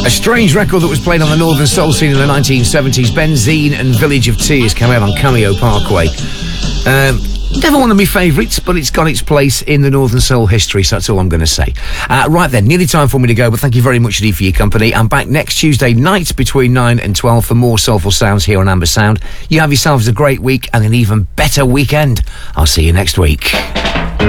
A strange record that was played on the Northern Soul scene in the 1970s. Benzine and Village of Tears came out on Cameo Parkway. Never one of my favourites, but it's got its place in the Northern Soul history, so that's all I'm going to say. Right then, nearly time for me to go, but thank you very much indeed for your company. I'm back next Tuesday night between 9 and 12 for more soulful sounds here on Amber Sound. You have yourselves a great week and an even better weekend. I'll see you next week.